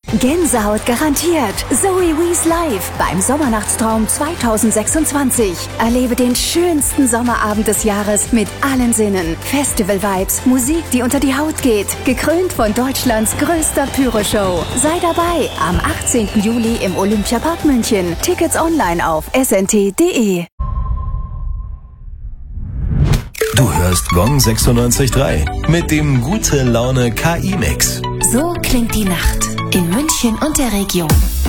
Gänsehaut garantiert. Zoe Wees live beim Sommernachtstraum 2026. Erlebe den schönsten Sommerabend des Jahres mit allen Sinnen. Festival-Vibes, Musik, die unter die Haut geht. Gekrönt von Deutschlands größter Pyro-Show. Sei dabei am 18. Juli im Olympiapark München. Tickets online auf snt.de. Du hörst Gong 96.3 mit dem Gute Laune KI-Mix. So klingt die Nacht in München und der Region.